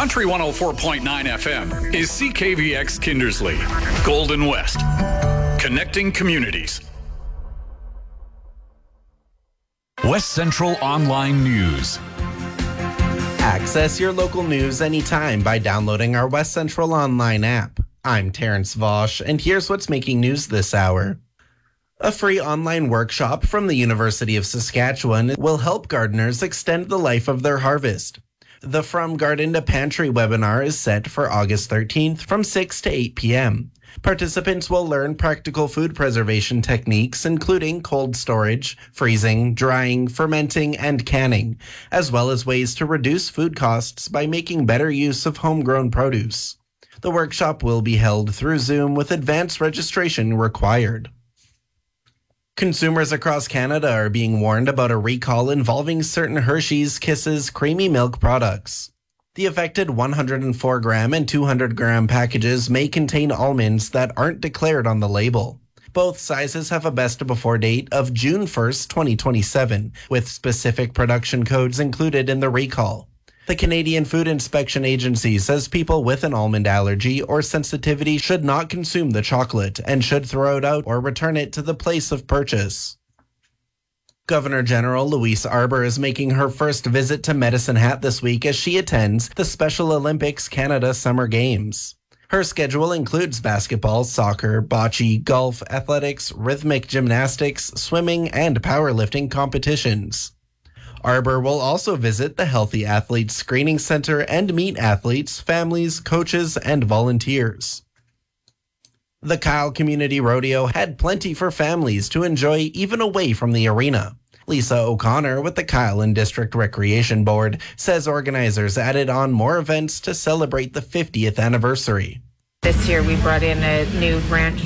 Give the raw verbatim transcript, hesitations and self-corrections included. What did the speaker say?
Country one oh four point nine F M is C K V X Kindersley, Golden West, connecting communities. West Central Online News. Access your local news anytime by downloading our West Central Online app. I'm Terrence Vosch, and here's what's making news this hour. A free online workshop from the University of Saskatchewan will help gardeners extend the life of their harvest. The From Garden to Pantry webinar is set for August thirteenth from six to eight p.m. Participants will learn practical food preservation techniques, including cold storage, freezing, drying, fermenting, and canning, as well as ways to reduce food costs by making better use of homegrown produce. The workshop will be held through Zoom with advance registration required. Consumers across Canada are being warned about a recall involving certain Hershey's Kisses creamy milk products. The affected one hundred four gram and two hundred gram packages may contain almonds that aren't declared on the label. Both sizes have a best before date of June first, twenty twenty-seven, with specific production codes included in the recall. The Canadian Food Inspection Agency says people with an almond allergy or sensitivity should not consume the chocolate and should throw it out or return it to the place of purchase. Governor General Louise Arbour is making her first visit to Medicine Hat this week as she attends the Special Olympics Canada Summer Games. Her schedule includes basketball, soccer, bocce, golf, athletics, rhythmic gymnastics, swimming, and powerlifting competitions. Arbour will also visit the Healthy Athletes Screening Center and meet athletes, families, coaches, and volunteers. The Kyle Community Rodeo had plenty for families to enjoy even away from the arena. Lisa O'Connor with the Kyle and District Recreation Board says organizers added on more events to celebrate the fiftieth anniversary. This year we brought in a new ranch